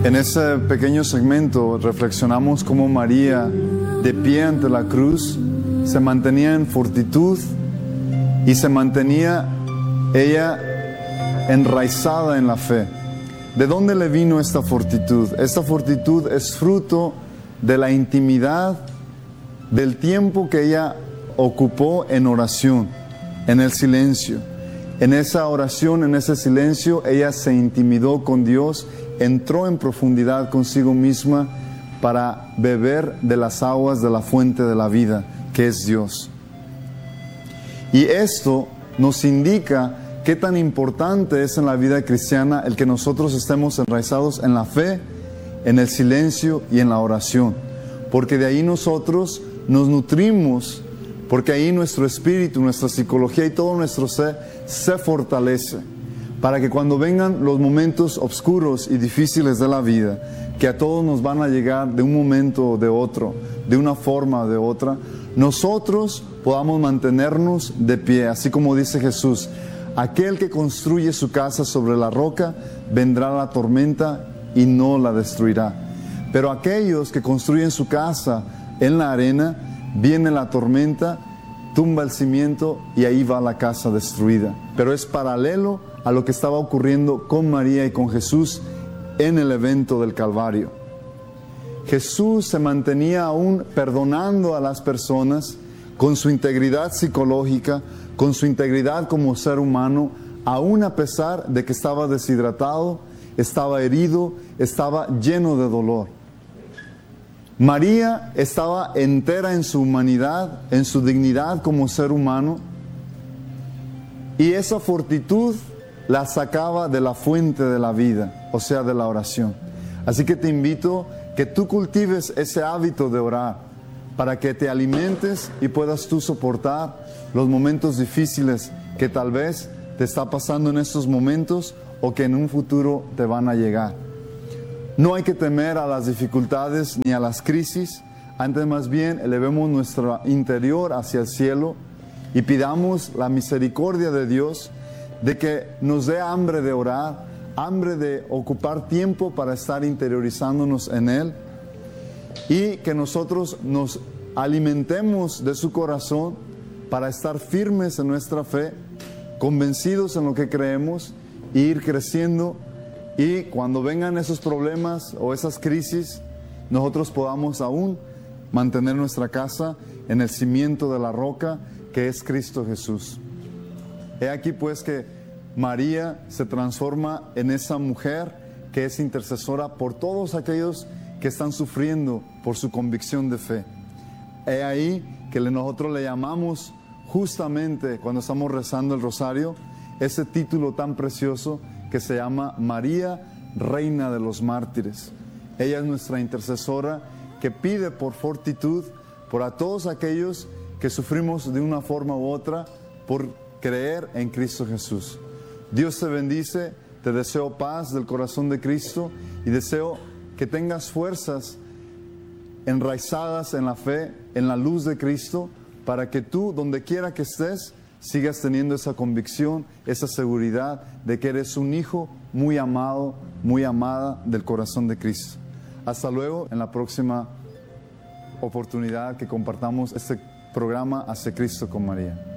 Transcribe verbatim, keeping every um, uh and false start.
En ese pequeño segmento reflexionamos cómo María, de pie ante la cruz, se mantenía en fortitud y se mantenía ella enraizada en la fe. ¿De dónde le vino esta fortitud? Esta fortitud es fruto de la intimidad, del tiempo que ella ocupó en oración, en el silencio. En esa oración, en ese silencio, ella se intimidó con Dios, entró en profundidad consigo misma para beber de las aguas de la fuente de la vida, que es Dios. Y esto nos indica qué tan importante es en la vida cristiana el que nosotros estemos enraizados en la fe, en el silencio y en la oración. Porque de ahí nosotros nos nutrimos, porque ahí nuestro espíritu, nuestra psicología y todo nuestro ser se fortalece. Para que cuando vengan los momentos oscuros y difíciles de la vida, que a todos nos van a llegar de un momento o de otro, de una forma o de otra, nosotros podamos mantenernos de pie, así como dice Jesús: aquel que construye su casa sobre la roca, vendrá la tormenta y no la destruirá. Pero aquellos que construyen su casa en la arena, viene la tormenta, tumba el cimiento y ahí va la casa destruida. Pero es paralelo a lo que estaba ocurriendo con María y con Jesús en el evento del Calvario. Jesús se mantenía aún perdonando a las personas con su integridad psicológica, con su integridad como ser humano, aún a pesar de que estaba deshidratado, estaba herido, estaba lleno de dolor. María estaba entera en su humanidad, en su dignidad como ser humano, y esa fortitud la sacaba de la fuente de la vida, o sea, de la oración. Así que te invito que tú cultives ese hábito de orar, para que te alimentes y puedas tú soportar los momentos difíciles que tal vez te está pasando en estos momentos o que en un futuro te van a llegar. No hay que temer a las dificultades ni a las crisis, antes más bien elevemos nuestro interior hacia el cielo y pidamos la misericordia de Dios de que nos dé hambre de orar, hambre de ocupar tiempo para estar interiorizándonos en Él, y que nosotros nos alimentemos de su corazón para estar firmes en nuestra fe, convencidos en lo que creemos, e ir creciendo, y cuando vengan esos problemas o esas crisis, nosotros podamos aún mantener nuestra casa en el cimiento de la roca que es Cristo Jesús. He aquí pues que María se transforma en esa mujer que es intercesora por todos aquellos que están sufriendo por su convicción de fe. He ahí que nosotros le llamamos justamente cuando estamos rezando el rosario ese título tan precioso que se llama María, Reina de los Mártires. Ella es nuestra intercesora que pide por fortitud por a todos aquellos que sufrimos de una forma u otra por creer en Cristo Jesús. Dios te bendice, te deseo paz del corazón de Cristo y deseo que tengas fuerzas enraizadas en la fe, en la luz de Cristo, para que tú, donde quiera que estés, sigas teniendo esa convicción, esa seguridad de que eres un hijo muy amado, muy amada del corazón de Cristo. Hasta luego, en la próxima oportunidad que compartamos este programa Hacia Cristo con María.